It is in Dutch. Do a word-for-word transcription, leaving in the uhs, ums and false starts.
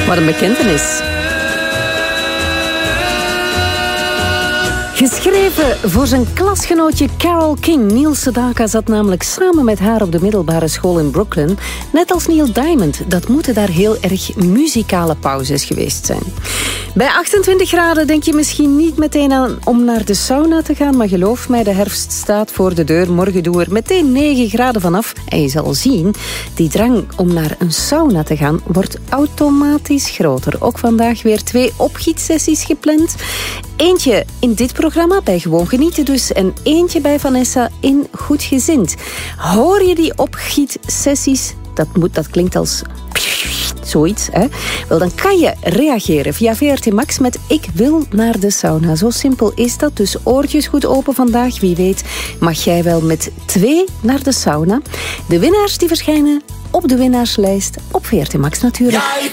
Wat een bekentenis. Geschreven voor zijn klasgenootje Carole King. Neil Sedaka zat namelijk samen met haar op de middelbare school in Brooklyn. Net als Neil Diamond. Dat moeten daar heel erg muzikale pauzes geweest zijn. Bij achtentwintig graden denk je misschien niet meteen aan om naar de sauna te gaan. Maar geloof mij, de herfst staat voor de deur. Morgen doe er meteen negen graden vanaf. En je zal zien, die drang om naar een sauna te gaan wordt automatisch groter. Ook vandaag weer twee opgietsessies gepland. Eentje in dit programma bij Gewoon Genieten dus. En eentje bij Vanessa in Goed Gezind. Hoor je die opgietsessies? Dat, moet, dat klinkt als zoiets, hè? Wel, dan kan je reageren via V R T Max met Ik wil naar de sauna. Zo simpel is dat. Dus oortjes goed open vandaag. Wie weet mag jij wel met twee naar de sauna. De winnaars die verschijnen op de winnaarslijst op V R T Max natuurlijk. Ja, ik